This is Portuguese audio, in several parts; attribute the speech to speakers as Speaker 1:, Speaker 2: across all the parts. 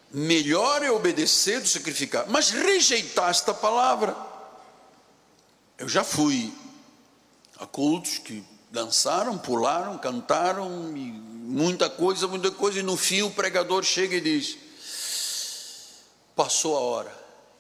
Speaker 1: melhor é obedecer do que sacrificar. Mas rejeitaste a palavra. Eu já fui a cultos que dançaram, pularam, cantaram, e muita coisa, e no fim o pregador chega e diz: passou a hora,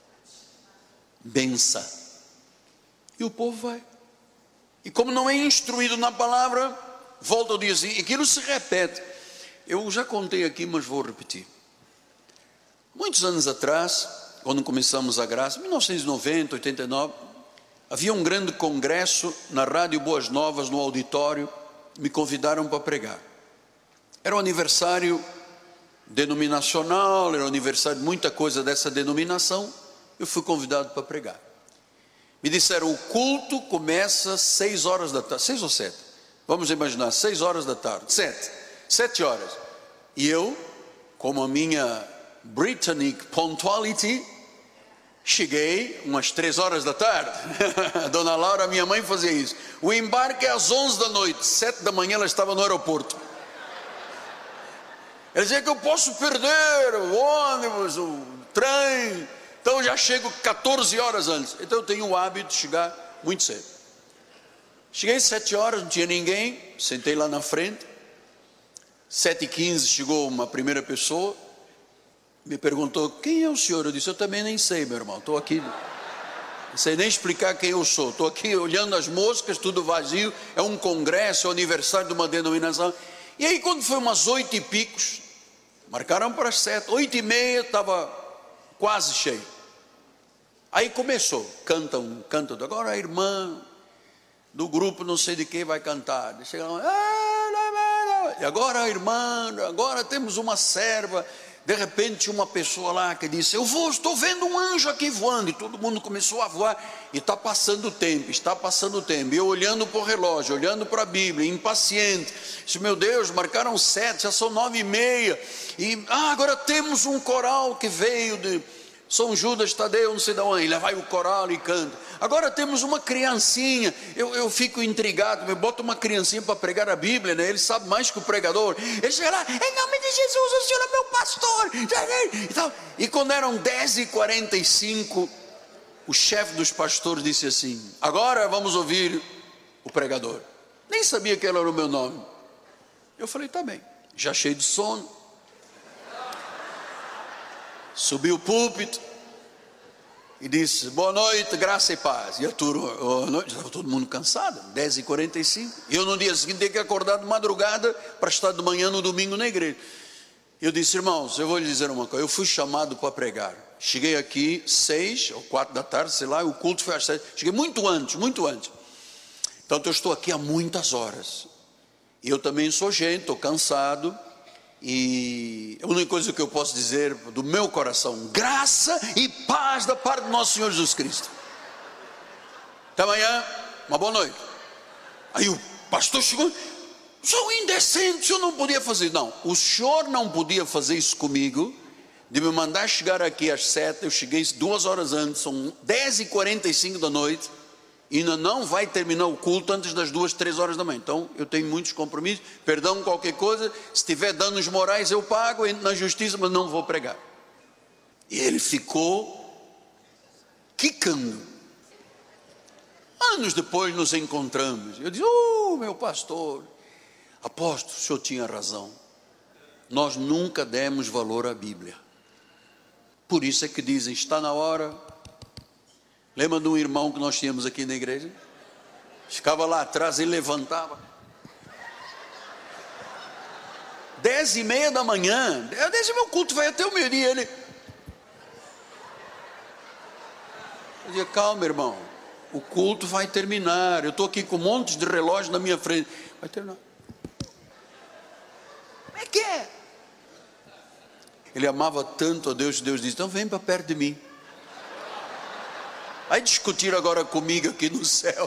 Speaker 1: bença. E o povo vai. E como não é instruído na palavra, volta ao dia seguinte, aquilo se repete. Eu já contei aqui, mas vou repetir. Muitos anos atrás, quando começamos a Graça, 1990, 89, havia um grande congresso na Rádio Boas Novas, no auditório. Me convidaram para pregar. Era um aniversário denominacional, era um aniversário de muita coisa dessa denominação. Eu fui convidado para pregar. Me disseram: o culto começa às 6 horas da tarde, 6 ou 7, vamos imaginar, 6 horas da tarde, 7 horas. E eu, como a minha Britannic punctuality, cheguei umas 3 horas da tarde. A dona Laura, minha mãe, fazia isso. O embarque é às 11 da noite, 7 da manhã ela estava no aeroporto. Ela dizia que eu posso perder o ônibus, o trem, então eu já chego 14 horas antes. Então eu tenho o hábito de chegar muito cedo. Cheguei 7 horas, não tinha ninguém, sentei lá na frente. 7h15 chegou uma primeira pessoa, me perguntou: quem é o senhor? Eu disse: eu também nem sei, meu irmão, estou aqui, não sei nem explicar quem eu sou, estou aqui olhando as moscas, tudo vazio, é um congresso, é o aniversário de uma denominação. E aí quando foi umas 8 e picos, marcaram para as 7, 8h30, estava quase cheio. Aí começou, canta agora a irmã do grupo não sei de quem vai cantar. Chega lá, e agora a irmã, agora temos uma serva. De repente uma pessoa lá que disse: estou vendo um anjo aqui voando. E todo mundo começou a voar. E está passando o tempo. E eu olhando para o relógio, olhando para a Bíblia, impaciente. Disse: meu Deus, marcaram 7, já são 9h30. E agora temos um coral que veio de São Judas Tadeu, não sei de onde. E lá vai o coral e canta. Agora temos uma criancinha. Eu fico intrigado, me bota uma criancinha para pregar a Bíblia, né? Ele sabe mais que o pregador. Ele chega lá: em nome de Jesus, o Senhor é meu pastor. E quando eram 10h45, o chefe dos pastores disse assim: agora vamos ouvir o pregador. Nem sabia que ele era o meu nome. Eu falei: tá bem, já cheio de sono. Subi o púlpito e disse: boa noite, graça e paz. E a turma, estava todo mundo cansado, 10h45. E eu no dia seguinte tinha que acordar de madrugada para estar de manhã no domingo na igreja. Eu disse: irmãos, eu vou lhe dizer uma coisa, eu fui chamado para pregar. Cheguei aqui 6 ou 4 da tarde, sei lá, o culto foi às 7. Cheguei muito antes. Então eu estou aqui há muitas horas. E eu também sou gente, estou cansado. E a única coisa que eu posso dizer do meu coração: graça e paz da parte do nosso Senhor Jesus Cristo. Até amanhã, uma boa noite. Aí o pastor chegou: sou indecente, o senhor não podia fazer. Não, o senhor não podia fazer isso comigo, de me mandar chegar aqui às 7. Eu cheguei 2 horas antes, são 10h45 da noite, e ainda não vai terminar o culto antes das 2, 3 horas da manhã. Então eu tenho muitos compromissos, perdão qualquer coisa, se tiver danos morais eu pago, entro na justiça, mas não vou pregar. E ele ficou quicando. Anos depois nos encontramos. Eu disse: meu pastor, apóstolo, o senhor tinha razão, nós nunca demos valor à Bíblia. Por isso é que dizem: está na hora. Lembra de um irmão que nós tínhamos aqui na igreja? Ficava lá atrás e levantava 10h30 da manhã. Eu disse: meu culto vai até o meio-dia. Ele dizia: calma, irmão, o culto vai terminar. Eu estou aqui com um monte de relógio na minha frente. Vai terminar. Como é que é? Ele amava tanto a Deus, Deus disse: então vem para perto de mim. Aí discutiram agora comigo aqui no céu.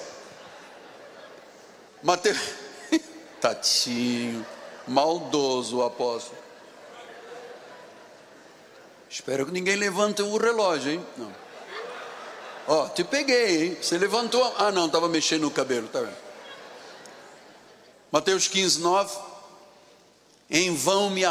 Speaker 1: Mateus, tatinho, maldoso o apóstolo. Espero que ninguém levante o relógio, hein? Não. Ó, te peguei, hein? Você levantou. Não, estava mexendo no cabelo, tá vendo? Mateus 15:9. Em vão me